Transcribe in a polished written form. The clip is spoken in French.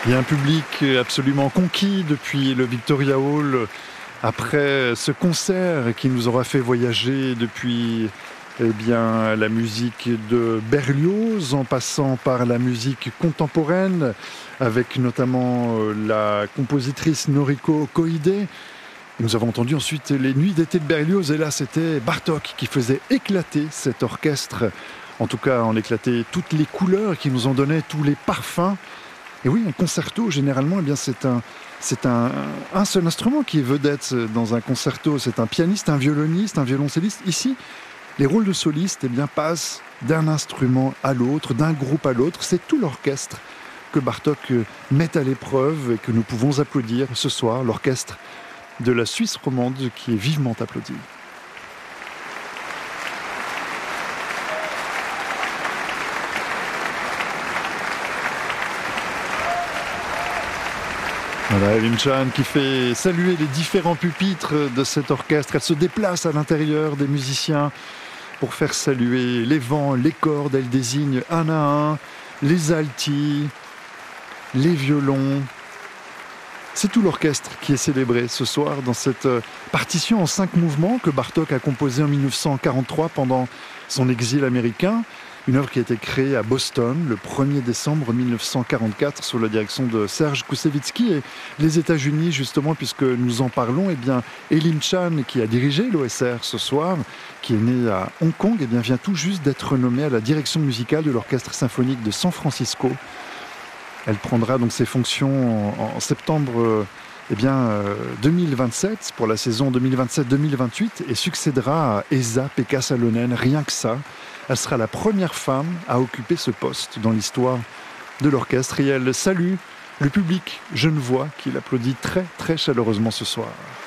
Il y a un public absolument conquis depuis le Victoria Hall, après ce concert qui nous aura fait voyager depuis la musique de Berlioz, en passant par la musique contemporaine, avec notamment la compositrice Noriko Koide. Nous avons entendu ensuite les Nuits d'été de Berlioz, et là c'était Bartók qui faisait éclater cet orchestre, en tout cas en éclater toutes les couleurs, qui nous en donnait tous les parfums. Et oui, un concerto, généralement, c'est un seul instrument qui est vedette dans un concerto. C'est un pianiste, un violoniste, un violoncelliste. Ici, les rôles de solistes passent d'un instrument à l'autre, d'un groupe à l'autre. C'est tout l'orchestre que Bartók met à l'épreuve et que nous pouvons applaudir ce soir, l'orchestre de la Suisse romande qui est vivement applaudi. Voilà, Elim Chan qui fait saluer les différents pupitres de cet orchestre. Elle se déplace à l'intérieur des musiciens pour faire saluer les vents, les cordes. Elle désigne un à un les altis, les violons. C'est tout l'orchestre qui est célébré ce soir dans cette partition en 5 mouvements que Bartók a composée en 1943 pendant son exil américain. Une œuvre qui a été créée à Boston le 1er décembre 1944 sous la direction de Serge Koussevitzky. Et les États-Unis, justement, puisque nous en parlons, Elim Chan, qui a dirigé l'OSR ce soir, qui est né à Hong Kong, vient tout juste d'être nommée à la direction musicale de l'Orchestre symphonique de San Francisco. Elle prendra donc ses fonctions en septembre 2027 pour la saison 2027-2028 et succédera à Esa-Pekka Salonen, rien que ça. Elle sera la première femme à occuper ce poste dans l'histoire de l'orchestre et elle salue le public genevois qui l'applaudit très très chaleureusement ce soir.